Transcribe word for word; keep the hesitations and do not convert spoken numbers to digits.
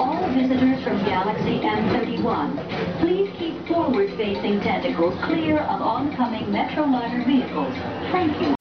all visitors from Galaxy M thirty-one, please keep forward-facing tentacles clear of oncoming Metroliner vehicles. Thank you.